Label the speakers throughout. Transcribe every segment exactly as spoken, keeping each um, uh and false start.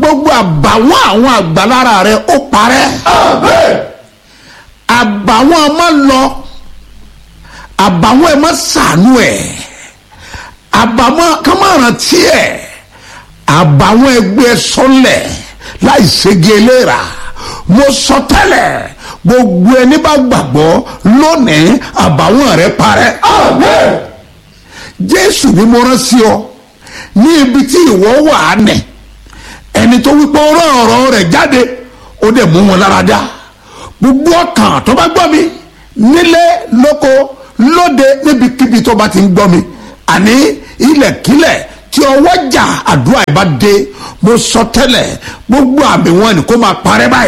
Speaker 1: gbogbo àbàwọ́n àwọn àgbàlára rẹ ó parẹ́. àbàwọ́n ọmọ lọ, àbàwọ́n ẹ má ṣàánú ẹ̀, àbàwọ́n ká má rántí ẹ̀, àbàwọ́n ẹgbẹ́ sọ́lẹ̀ láì ṣègi eléra. mo sọ tẹ́lẹ̀ gbogbo ẹni bá gbàgbọ́ lónìí àbàwọ́n rẹ parẹ́. jésù ni mo rán sí ọ ní ibi tí ìwọ wà á nẹ̀, ẹni tó wípé ó rán ọ̀rọ̀ rẹ̀ jáde ó dẹ̀ mú wọn lára dá. gbogbo ọkàn tó bá gbọ́ mi nílé lóko lóde níbikíbi tó bá ti ń gbọ́ mi, àní ilẹ̀kílẹ̀ tí ọwọ́ jà àdúrà ìbá dé, mo sọ tẹ́lẹ̀ gbogbo àmì wọn ni kó máa parẹ́ báyìí.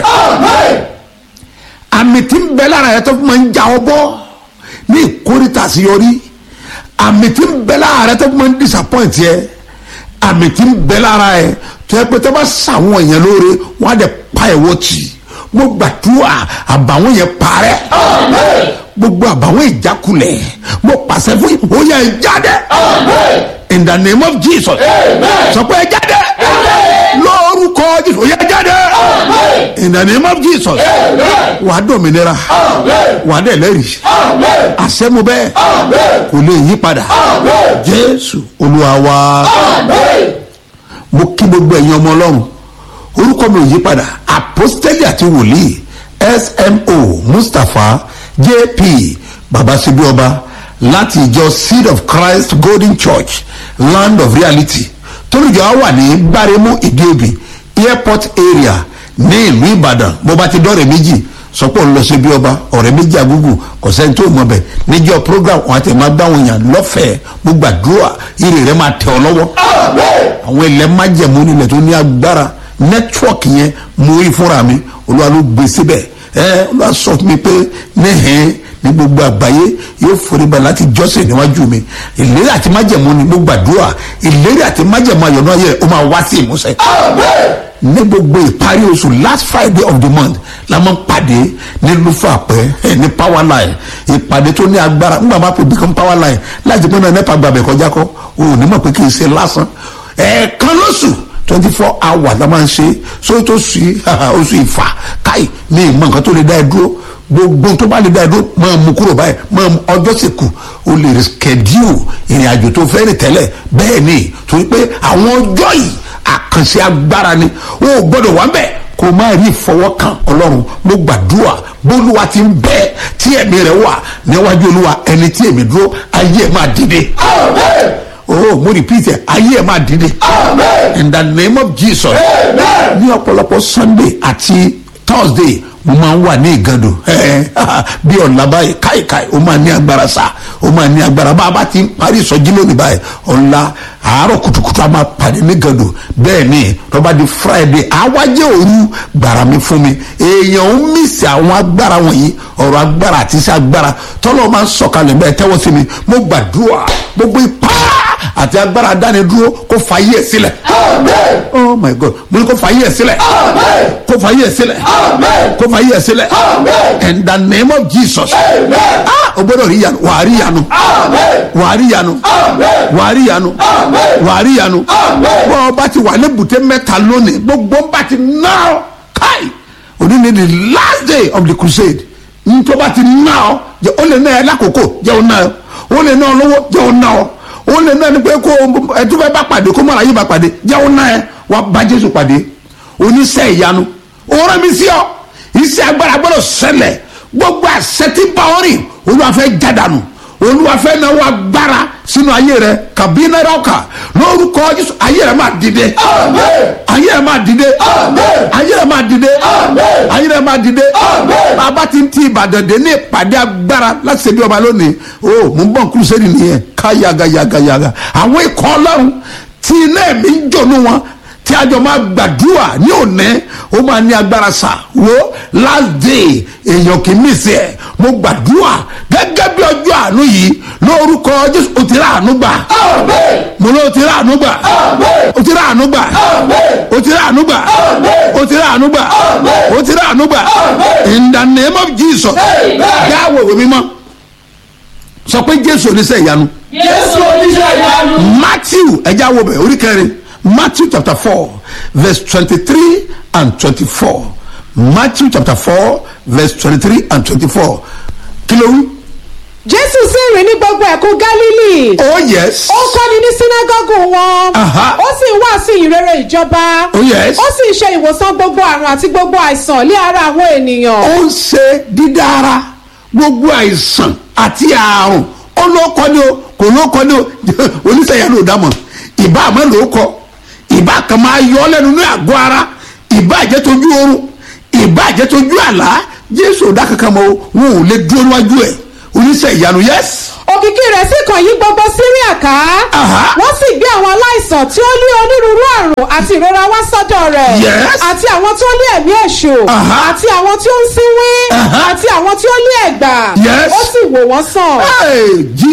Speaker 1: àmì tí ń bẹ lára ẹ tó fún máa ń já ọ bọ́ ní ìkórìtà àṣeyọrí, àmì tí ń bẹ lára ẹ tó fún máa ń disappoint yẹ, àmì tí ń bẹ lára ẹ tó yẹ pé tó bá ṣàwọn èèyàn lóore wọn á dẹ̀ pa ẹ̀wọ̀ tì. mo gbàdúrà àbàwọ́n yẹn parẹ́. gbogbo àbàwọ́n ìjákulẹ̀ mo pàṣẹ fún ìbòyà ìjáde. in the name of Jesus. sọ pé ẹ jáde. lórúkọ Jésù ó yá jáde. in the name of Jesus. wàá dòmìnira, wàá dẹ̀ lẹ́rìí, àṣẹ mo bẹ́ẹ̀ kò lè yí padà. Jésù Olúwa wa. mo kí gbogbo ẹ̀yin ọmọ Ọlọ́run, orúkọ mi ò yí padà, apostoli àti wòlíì S M O Mustapha J P Babasibioba láti ìjọ Seed of Christ Golden Church Land of Reality tólùjọ á wà ní Gbáremú Ìdíòbí airport area ní ìlú Ìbàdàn. bó bá ti dọ́rẹ̀ méjì sọ pé òun lọ sí Bíọ́ba, ọ̀rẹ́ méjì àgúgù kò sẹ́ni tó mọ̀ bẹ̀. níjọ́ program wọn àti máa gbá wọn yàn lọ́fẹ̀ẹ́, gbogbo àdúrà ire rẹ̀ máa tẹ̀ ọ́ lọ́wọ́. àwọn ilẹ̀ májẹ̀mú nílẹ̀ tó ní agbára nẹ́tíwọ́ọ̀kì yẹn mo rí fúnra mi, Olúwa ló gbé síbẹ̀. ẹ Olúwa sọ fún mi pé níhìn ní gbogbo àgbáyé yóò foríbalẹ̀ láti jọ́sìn níwájú mi. ìlérí àti májẹ̀mú ni mo gbàdúrà, ìlérí àti májẹ̀mú ayọ̀nù ayé rẹ̀ ó máa wá sí ìmúṣẹ. ní gbogbo ìparí oṣù last Friday of the month la máa ń pàdé ní Lúfàpẹ́ ní power line, ìpàdé tó ní agbára. nígbà máa pè become power line láti pín náà nípa gbàgbẹ́ kọjá kọ́ o ò ní mọ̀ pé kì í ṣe lásán. ẹ̀ẹ̀kan lóṣù twenty four hours la máa ń ṣe, so tó sì oṣù ìfà káì ní ìmọ̀ nǹkan tó lè dá ẹ dúró. gbogbo tó bá lè dá ẹ dúró máa mú kúrò báyìí, máa mú ọjọ́ sì kù, o lè schedule ìrìn àjò tó fẹ́ rìn tẹ́lẹ̀. bẹ́ẹ̀ ni torí pé àwọn ọjọ́ yìí àkànṣe agbára ni, o ò gbọ́dọ̀ wá bẹ́ẹ̀ kò má rí ìfọwọ́kàn Ọlọ́run. mo gbàdúrà bólúwa ti ń bẹ tí ẹ̀mí rẹ̀ wà níwájú Olúwa, ẹni tí èmi dúró ayé ẹ̀ máa dìde. oh mo repeat ẹ, ayé ẹ̀ máa dìde. in the name of Jesus. ní ọ̀pọ̀lọpọ̀ Sunday àti Thursday mo máa ń wà ní Ìgàndò bí ọ̀la báyìí káìkáì ó máa ní agbára sá, ó máa ní agbára. bá a bá ti ń parí ìsọjí lónìí báyìí ọ̀la àárọ̀ kùtùkùtù a máa pàdé ní Ìgàndò. bẹ́ẹ̀ ni tó bá di Friday àwájẹ́ òru gbàrà mi fún mi. èèyàn ń mísì àwọn agbára wọ̀nyí, ọ̀rọ̀ agbára àti iṣẹ́ agbára tọ́lọ́ máa ń sọ̀kalẹ̀ bẹ́ẹ̀ tẹ́wọ́ sí mi. mo gbàdúrà gbogbo ipá àti agbára dánidúró kó fàyè ẹ̀ sílẹ̀. oh my God, mo ní kó fàyè ẹ̀ sílẹ̀, kó fàyè ẹ̀ sílẹ̀, kó fàyè ẹ̀ sílẹ̀. in the name of Jesus. ah o gbọ́dọ̀ rí yanu, wàá rí yanu, wàá rí yanu, wàá rí yanu, wàá rí yanu. bọ́ ọ bá ti wà ní bùtẹ́ mẹ́ta lónìí, gbogbo bá ti ná ọ káì òní ni the last day of the crusade. nítorí bá ti ná ọ jẹ́ ó lè ná ẹ lákòókò, jẹ́ ó ná ọ, ó lè ná ọ lọ́wọ́, jẹ́ ó ná ọ, ó lè ná ẹni pé kó ẹtú fẹ́ bá pàdé kó mọ̀ra yìí bá pàdé, jẹ́ ó ná ẹ wá bá Jésù pàdé. oníṣẹ́ ìyanu ó rán mi sí ọ, iṣẹ́ agbára gbọ́dọ̀ ṣẹlẹ̀. gbogbo àṣẹ tí bá ọ rìn Olúwa fẹ́ jádànù, Olúwa fẹ́ náwó agbára sínú ayé rẹ kàbí náírà ọkà lórúkọ Jésù. ayé rẹ máa dìde, ayé rẹ máa dìde, ayé rẹ máa dìde, ayé rẹ máa dìde. bàbá ti ń ti Ìbàdàn dé ní ìpàdé agbára láti ṣe bí ọba lónìí. o mò ń bọ̀ kúrúsẹ́rì nìyẹn ká yagayagayaga. àwọn ikọ̀ Ọlọ́run tí iná ẹ̀mí ń jònú wọn tí a jọ máa gbàdúrà ní òní ó máa ní agbára sá. wo last day èèyàn kì í mísì ẹ. mo gbàdúrà gẹ́gẹ́ bí ọjọ́ àánú yìí lórúkọ Jésù o ti rà àánú gbà. mo lọ o ti rà àánú gbà. o ti rà àánú gbà. o ti rà àánú gbà. o ti rà àánú gbà. o ti rà àánú gbà. in the name of Jesus. jáwé òwe mímọ́ sọ pé Jésù oníṣẹ́ ìyanu.
Speaker 2: Jésù oníṣẹ́ ìyanu.
Speaker 1: Matthew ẹja wo bẹ̀ orí kẹrin Matthew chapter four verse twenty-three and twenty-four. Matthew chapter four verse twenty-three and twenty-four. Kí ló wí?
Speaker 2: Jésù sì rìn ní gbogbo ẹ̀kún Gálílì.
Speaker 1: Oh yes.
Speaker 2: Ó kọ́ni ní sínágọ́gù wọn.
Speaker 1: Aha.
Speaker 2: Ó sì ń wàásù ìrere ìjọba.
Speaker 1: Oh yes.
Speaker 2: Ó sì ń ṣe ìwòsàn gbogbo àrùn àti gbogbo àìsàn lé ara àwọn ènìyàn.
Speaker 1: Ó ń ṣe dídára gbogbo àìsàn àti àrùn. Ó ló kọ́ ni o, kò ló kọ́ ni o, oníṣẹ́yà ló dámọ̀. Ìbá àmọ́ ló kọ́. Ìbá kan máa yọ ọ́ lẹ́nu ní àgọ́ ara. Ìbá àjẹ́ tójú oorun. Ìbá àjẹ́ tójú àlá. Jésù ò dá kankan mọ́ o, wọn ò lè dúró níwájú ẹ̀. Oníṣẹ́ ìyanu yes.
Speaker 2: Òkìkí rẹ̀ sì kàn yí gbogbo Síríà ká. Wọ́n sì gbé àwọn aláìsàn tí ó ní onírúurú àrùn àti ìrora wá sọ́dọ̀ rẹ̀.
Speaker 1: Yes.
Speaker 2: Àti àwọn tí ó ní ẹ̀mí èṣù. Àti àwọn tí ó ń sínwín. Àti àwọn tí ó ní ẹ̀gbà.
Speaker 1: Yes.
Speaker 2: Ó sì wò wọ́n sàn.
Speaker 1: Hey,